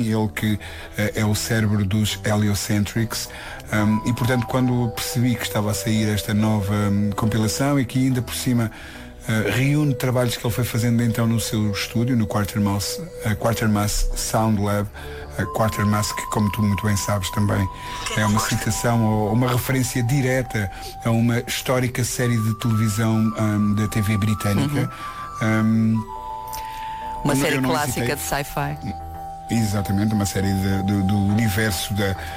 ele que é o cérebro dos Heliocentrics. E portanto, quando percebi que estava a sair esta nova compilação e que ainda por cima reúne trabalhos que ele foi fazendo então no seu estúdio, no Quatermass Sound Lab. Quatermass, que como tu muito bem sabes também é uma citação ou uma referência direta a uma histórica série de televisão da TV britânica. Uma série clássica de sci-fi. Exatamente, uma série do universo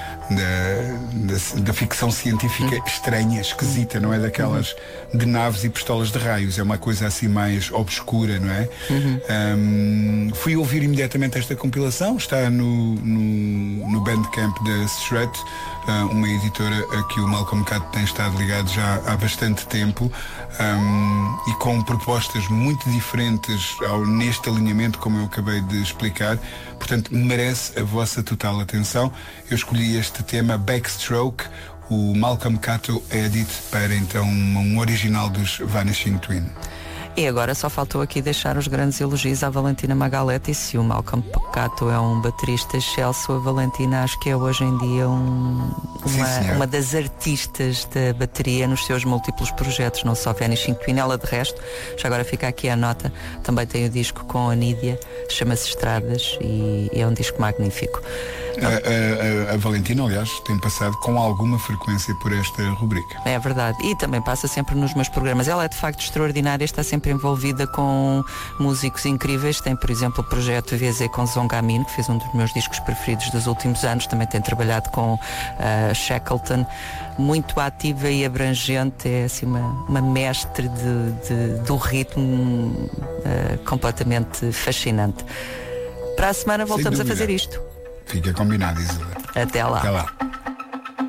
da ficção científica estranha, esquisita, não é daquelas de naves e pistolas de raios, é uma coisa assim mais obscura, não é? Fui ouvir imediatamente esta compilação, está no Bandcamp da Shred, uma editora a que o Malcolm Cato tem estado ligado já há bastante tempo, e com propostas muito diferentes neste alinhamento, como eu acabei de explicar. Portanto, merece a vossa total atenção. Eu escolhi este tema, Backstroke. O Malcolm Cato é dito para então um original dos Vanishing Twin. E agora só faltou aqui deixar os grandes elogios à Valentina Magaletti. Se o Malcolm Cato é um baterista excelso, a Valentina acho que é hoje em dia uma das artistas da bateria nos seus múltiplos projetos, não só Vanishing Twin. Ela, de resto, já agora fica aqui a nota, também tem o disco com a Nídia, chama-se Estradas, e é um disco magnífico. A Valentina, aliás, tem passado com alguma frequência por esta rubrica. É verdade, e também passa sempre nos meus programas. Ela é de facto extraordinária, está sempre envolvida com músicos incríveis. Tem, por exemplo, o projeto VZ com Zongamin, que fez um dos meus discos preferidos dos últimos anos. Também tem trabalhado com Shackleton. Muito ativa e abrangente, é assim uma mestre do ritmo, completamente fascinante. Para a semana voltamos a fazer isto. Fica combinado, Isilda. Até lá. Até lá.